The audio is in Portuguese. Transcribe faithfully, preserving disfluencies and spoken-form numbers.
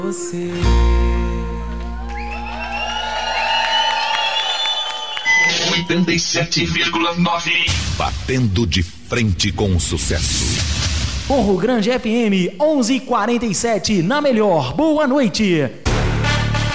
Você. oitenta e sete vírgula nove. Batendo de frente com o sucesso. Morro Grande F M onze e quarenta e sete, na melhor. Boa noite.